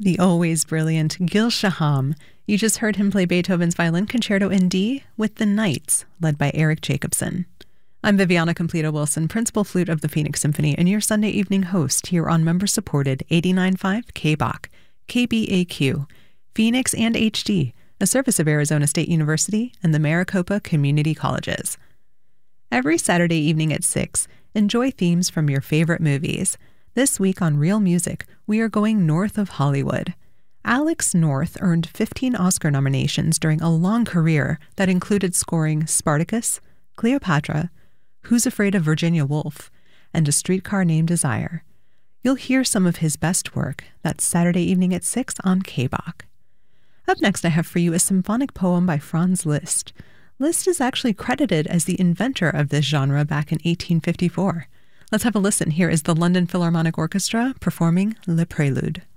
The always brilliant Gil Shaham. You just heard him play Beethoven's Violin Concerto in D with the Knights, led by Eric Jacobson. I'm Viviana Completo-Wilson, Principal Flute of the Phoenix Symphony, and your Sunday evening host here on member-supported 89.5 KBAQ, KBAQ, Phoenix and HD, a service of Arizona State University and the Maricopa Community Colleges. Every Saturday evening at 6, enjoy themes from your favorite movies. This week on Real Music, we are going north of Hollywood. Alex North earned 15 Oscar nominations during a long career that included scoring Spartacus, Cleopatra, Who's Afraid of Virginia Woolf, and A Streetcar Named Desire. You'll hear some of his best work. That's Saturday evening at 6 on KBAQ. Up next, I have for you a symphonic poem by Franz Liszt. Liszt is actually credited as the inventor of this genre back in 1854. Let's have a listen. Here is the London Philharmonic Orchestra performing Le Prélude.